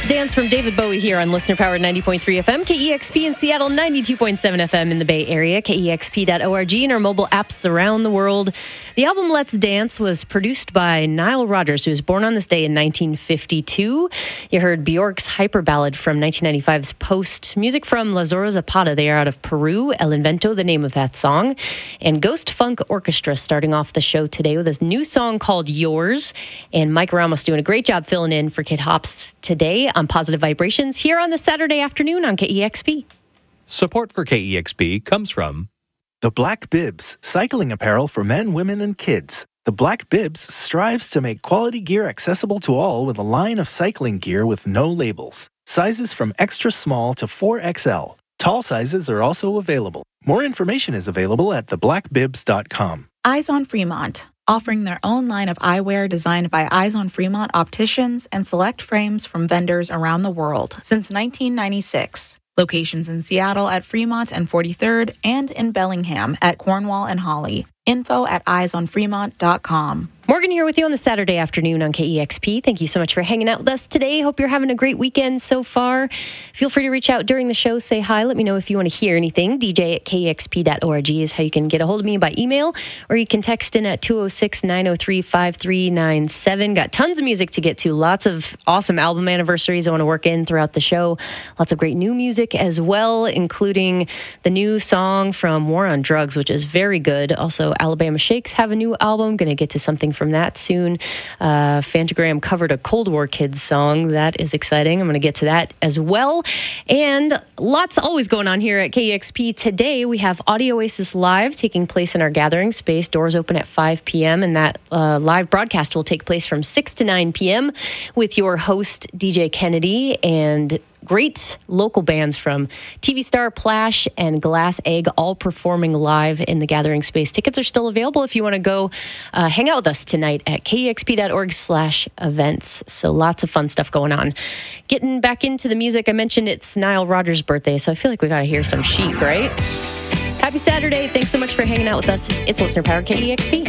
Dance from David Bowie here on Listener Powered 90.3 FM, KEXP in Seattle, 92.7 FM in the Bay Area, KEXP.org, and our mobile apps around the world. The album Let's Dance was produced by Nile Rodgers, who was born on this day in 1952. You heard Bjork's Hyper Ballad from 1995's Post, music from La Zorra Zapata, they are out of Peru, El Invento, the name of that song, and Ghost Funk Orchestra starting off the show today with a new song called Yours, and Mike Ramos doing a great job filling in for Kid Hops today on Positive Vibrations here on the Saturday afternoon on KEXP. Support for KEXP comes from The Black Bibs, cycling apparel for men, women, and kids. The Black Bibs strives to make quality gear accessible to all with a line of cycling gear with no labels. Sizes from extra small to 4XL. Tall sizes are also available. More information is available at theblackbibs.com. Eyes on Fremont, offering their own line of eyewear designed by Eyes on Fremont opticians and select frames from vendors around the world since 1996. Locations in Seattle at Fremont and 43rd and in Bellingham at Cornwall and Holly. Info at eyesonfremont.com. Morgan here with you on the Saturday afternoon on KEXP. Thank you so much for hanging out with us today. Hope you're having a great weekend so far. Feel free to reach out during the show. Say hi. Let me know if you want to hear anything. DJ at KEXP.org is how you can get a hold of me by email, or you can text in at 206-903-5397. Got tons of music to get to. Lots of awesome album anniversaries I want to work in throughout the show. Lots of great new music as well, including the new song from War on Drugs, which is very good. Also, Alabama Shakes have a new album. Going to get to something from that soon. Fantagram covered a Cold War Kids song. That is exciting. I'm going to get to that as well. And lots always going on here at KEXP. Today, we have Audio Oasis Live taking place in our gathering space. Doors open at 5 p.m. and that live broadcast will take place from 6 to 9 p.m. with your host, DJ Kennedy, and great local bands from TV Star, Plash, and Glass Egg, all performing live in the gathering space. Tickets are still available if you want to go hang out with us tonight at kexp.org/events. So lots of fun stuff going on. Getting back into the music, I mentioned it's Nile Rodgers' birthday, so I feel like we got to hear some Chic, right? Happy Saturday. Thanks so much for hanging out with us. It's Listener Power KEXP.